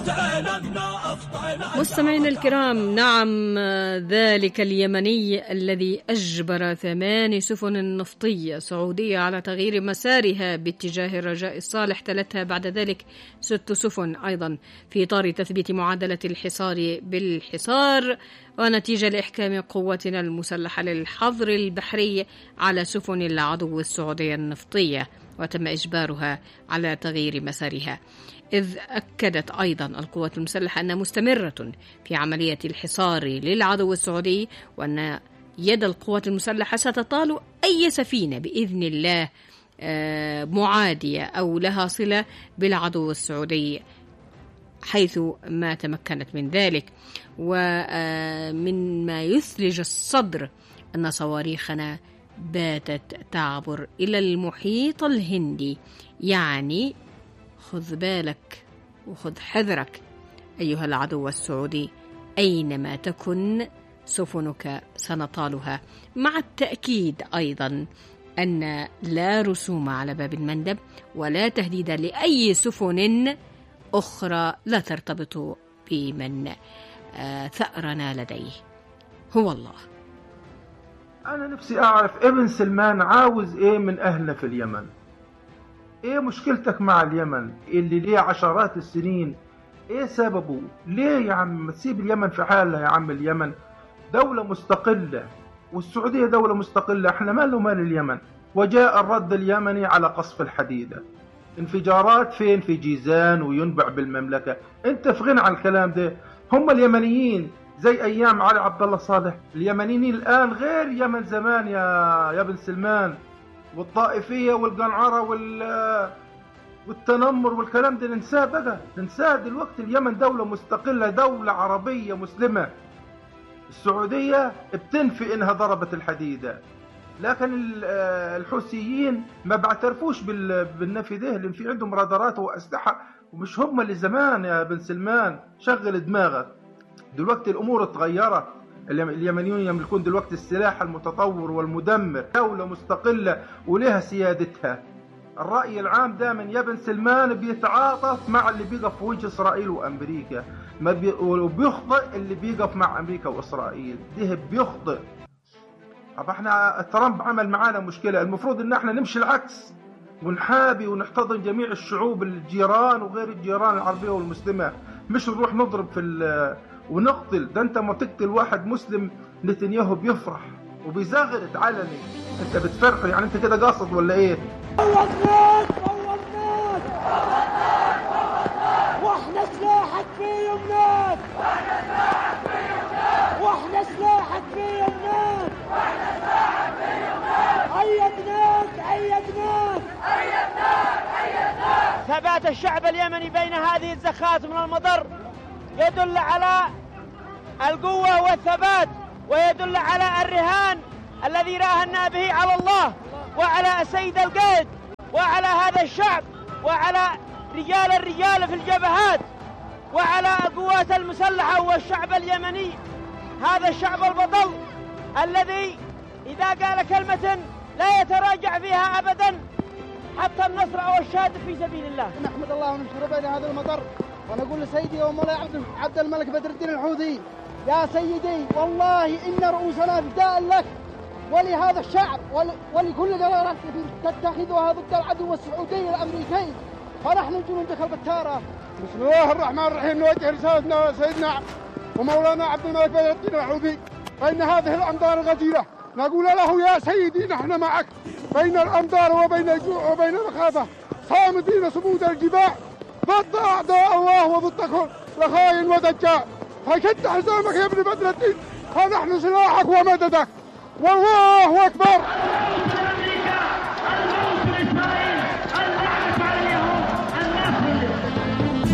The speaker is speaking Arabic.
مستمعينا الكرام، نعم، ذلك اليمني الذي أجبر 8 سفن نفطية سعودية على تغيير مسارها باتجاه الرجاء الصالح تلتها بعد ذلك 6 سفن أيضا في إطار تثبيت معادلة الحصار بالحصار، ونتيجة لإحكام قواتنا المسلحة للحظر البحري على سفن العدو السعودية النفطية، وتم إجبارها على تغيير مسارها، إذ أكدت أيضا القوات المسلحة أنها مستمرة في عملية الحصار للعدو السعودي، وأن يد القوات المسلحة ستطال أي سفينة بإذن الله معادية أو لها صلة بالعدو السعودي حيث ما تمكنت من ذلك. ومن ما يثلج الصدر أن صواريخنا باتت تعبر إلى المحيط الهندي، يعني خذ بالك وخذ حذرك أيها العدو السعودي، أينما تكن سفنك سنطالها، مع التأكيد أيضا أن لا رسوم على باب المندب ولا تهديد لأي سفن أخرى لا ترتبط بمن ثأرنا لديه هو الله. أنا نفسي أعرف ابن سلمان عاوز إيه من أهلنا في اليمن؟ إيه مشكلتك مع اليمن اللي ليه عشرات السنين؟ إيه سببه؟ ليه يا عم تسيب اليمن في حالها؟ يا عم اليمن دولة مستقلة والسعودية دولة مستقلة، احنا ماله مال اليمن؟ وجاء الرد اليمني على قصف الحديدة، انفجارات فين؟ في جيزان وينبع بالمملكة. انت في غنى عن الكلام ده. هم اليمنيين زي ايام علي عبد الله صالح، اليمنيين الان غير يمن زمان يا ابن سلمان، والطائفية والقنعرة والتنمر والكلام ده ننساه بقى، ننساه دلوقتي. اليمن دولة مستقلة، دولة عربية مسلمة. السعودية بتنفي انها ضربت الحديدة، لكن الحوثيين ما بعترفوش بالنفي ده، لان في عندهم رادارات واسلحة، ومش هم اللي زمان يا بن سلمان. شغل دماغك، دلوقتي الامور اتغيرت. اليمنيون يملكون دلوقتي السلاح المتطور والمدمر، دولة مستقلة ولها سيادتها. الرأي العام دائما يا بن سلمان بيتعاطف مع اللي بيقف في وجه إسرائيل وأمريكا، وبيخطئ اللي بيقف مع أمريكا وإسرائيل، ده بيخطئ. طب احنا ترامب عمل معانا مشكلة، المفروض ان احنا نمشي العكس ونحابي ونحتضن جميع الشعوب الجيران وغير الجيران العربية والمسلمة، مش نروح نضرب ونقتل. ده انت ما تقتل واحد مسلم نتنياهو بيفرح وبيزغرت علني، انت بتفرح يعني؟ انت كده قاصد ولا ايه؟ واحنا سلاحك في يمناك، واحنا سلاحك في يمناك، أيدناك. ثبات الشعب اليمني بين هذه الزخات من المضر يدل على القوة والثبات، ويدل على الرهان الذي راهنا به على الله وعلى السيد القائد وعلى هذا الشعب وعلى الرجال في الجبهات وعلى القوات المسلحة والشعب اليمني، هذا الشعب البطل الذي إذا قال كلمة لا يتراجع فيها أبدا حتى النصر أو الشهادة في سبيل الله. نحمد الله ونشكر بين هذا المطر، ونقول لسيدي ومولاي عبد الملك بدر الدين الحوثي: يا سيدي والله إن رؤوسنا فداء لك ولهذا الشعب ولكل قرارات تتخذها ضد العدو السعودي الأمريكي، فنحن جنودك البتارة. بسم الله الرحمن الرحيم. نوجه رسالتنا سيدنا ومولانا عبد الملك بدر الدين الحوثي بين هذه الأمطار الغزيرة، نقول له: يا سيدي نحن معك بين الأمطار وبين الجوع وبين الخافة، صامدين صمود الجبال ضد أعداء الله وضد كل لخاين ودجال، فشد حزامك يا ابن بدر الدين، فنحن سلاحك ومددك، والله أكبر.